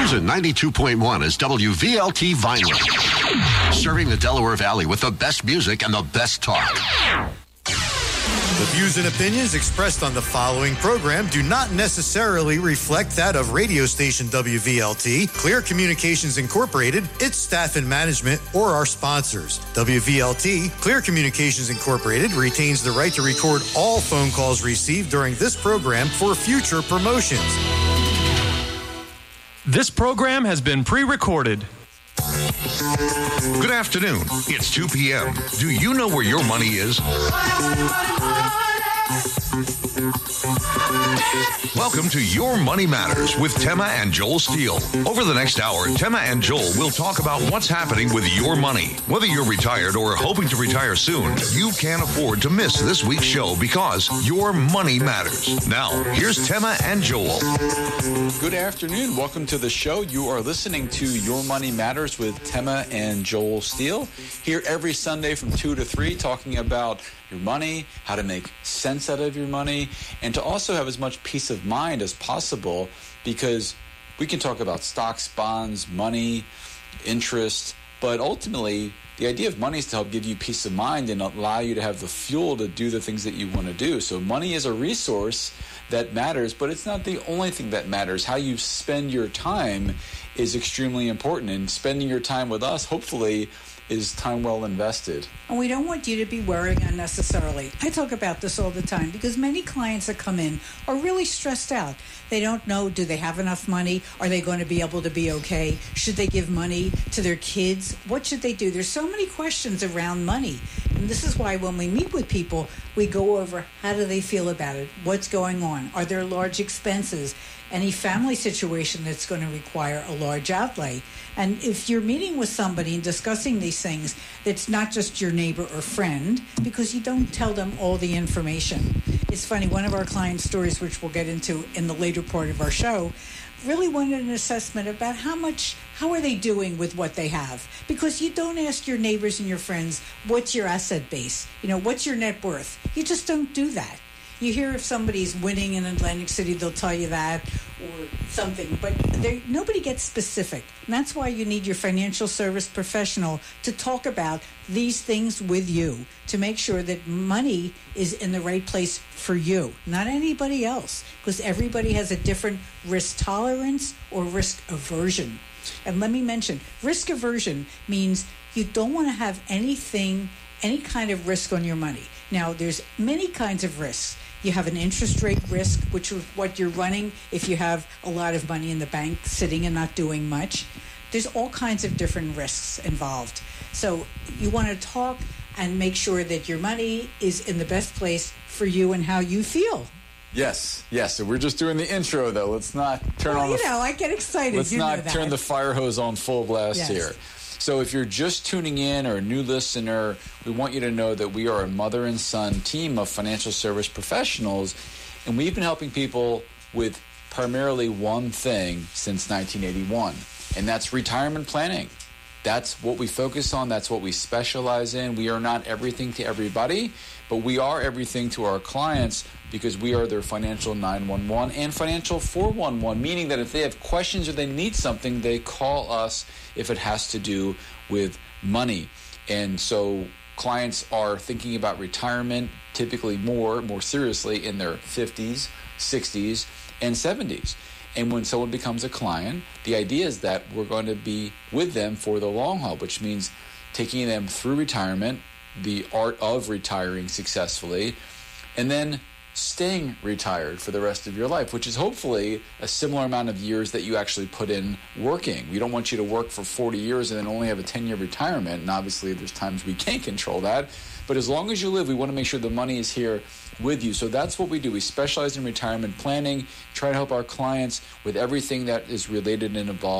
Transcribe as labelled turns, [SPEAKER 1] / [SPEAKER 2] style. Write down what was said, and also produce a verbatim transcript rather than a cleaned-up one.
[SPEAKER 1] Fusion ninety-two point one is W V L T Vineland, serving the Delaware Valley with the best music and the best talk.
[SPEAKER 2] The views and opinions expressed on the following program do not necessarily reflect that of radio station W V L T, Clear Communications Incorporated, its staff and management, or our sponsors. W V L T, Clear Communications Incorporated, retains the right to record all phone calls received during this program for future promotions.
[SPEAKER 3] This program has been pre-recorded.
[SPEAKER 4] Good afternoon. It's two p.m. Do you know where your money is? Welcome to Your Money Matters with Tema and Joel Steele. Over the next hour, Tema and Joel will talk about what's happening with your money. Whether you're retired or hoping to retire soon, you can't afford to miss this week's show because your money matters. Now, here's Tema and Joel.
[SPEAKER 5] Good afternoon. Welcome to the show. You are listening to Your Money Matters with Tema and Joel Steele. Here every Sunday from two to three, talking about your money, how to make sense out of your money, and to also have as much peace of mind as possible, because we can talk about stocks, bonds, money, interest, but ultimately the idea of money is to help give you peace of mind and allow you to have the fuel to do the things that you want to do. So money is a resource that matters, but it's not the only thing that matters. How you spend your time is extremely important, and spending your time with us, hopefully, is time well invested.
[SPEAKER 6] And we don't want you to be worrying unnecessarily. I talk about this all the time because many clients that come in are really stressed out. They don't know, do they have enough money? Are they going to be able to be okay? Should they give money to their kids? What should they do? There's so many questions around money. And this is why when we meet with people, we go over how do they feel about it? What's going on? Are there large expenses? Any family situation that's going to require a large outlay? And if you're meeting with somebody and discussing these things, it's not just your neighbor or friend, because you don't tell them all the information. It's funny, one of our client stories, which we'll get into in the later part of our show, really wanted an assessment about how much, how are they doing with what they have? Because you don't ask your neighbors and your friends, what's your asset base? You know, what's your net worth? You just don't do that. You hear if somebody's winning in Atlantic City, they'll tell you that or something, but nobody gets specific. And that's why you need your financial service professional to talk about these things with you, to make sure that money is in the right place for you, not anybody else, because everybody has a different risk tolerance or risk aversion. And let me mention, risk aversion means you don't want to have anything, any kind of risk on your money. Now, there's many kinds of risks. You have an interest rate risk, which is what you're running if you have a lot of money in the bank sitting and not doing much. There's all kinds of different risks involved. So you want to talk and make sure that your money is in the best place for you and how you feel.
[SPEAKER 5] Yes, yes. So we're just doing the intro, though. Let's not turn
[SPEAKER 6] well,
[SPEAKER 5] on the...
[SPEAKER 6] You know, I get excited.
[SPEAKER 5] Let's
[SPEAKER 6] you
[SPEAKER 5] not
[SPEAKER 6] know that.
[SPEAKER 5] turn the fire hose on full blast
[SPEAKER 6] yes.
[SPEAKER 5] here. So if you're just tuning in or a new listener, we want you to know that we are a mother and son team of financial service professionals, and we've been helping people with primarily one thing since nineteen eighty-one, and that's retirement planning. That's what we focus on. That's what we specialize in. We are not everything to everybody, but we are everything to our clients because we are their financial nine one one and financial four one one, meaning that if they have questions or they need something, they call us if it has to do with money. And so clients are thinking about retirement typically more, more seriously in their fifties, sixties, and seventies. And when someone becomes a client, the idea is that we're going to be with them for the long haul, which means taking them through retirement, the art of retiring successfully, and then staying retired for the rest of your life, which is hopefully a similar amount of years that you actually put in working. We don't want you to work for forty years and then only have a ten-year retirement, and obviously there's times we can't control that. But as long as you live, we want to make sure the money is here with you. So that's what we do. We specialize in retirement planning, try to help our clients with everything that is related and involved